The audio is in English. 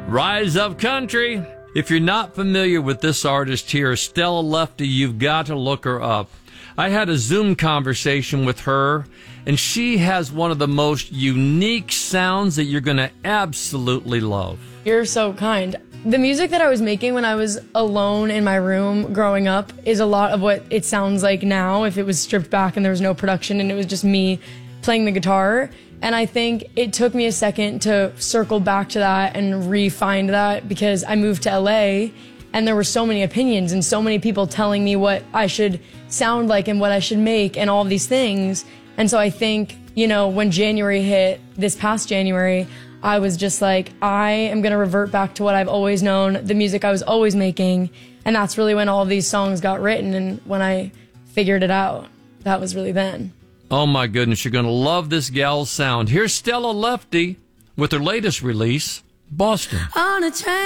Rise of Country. If you're not familiar with this artist here, Stella Lefty, you've got to look her up. I had a Zoom conversation with her, and she has one of the most unique sounds that you're going to absolutely love. You're so kind. The music that I was making when I was alone in my room growing up is a lot of what it sounds like now if it was stripped back and there was no production and it was just me playing the guitar. And I think it took me a second to circle back to that and re-find that because I moved to LA and there were so many opinions and so many people telling me what I should sound like and what I should make and all these things. And so I think, you know, when January hit, this past January, I was just like, I am going to revert back to what I've always known, the music I was always making. And that's really when all these songs got written and when I figured it out. That was really then. Oh my goodness, you're going to love this gal's sound. Here's Stella Lefty with her latest release, Boston. On a train.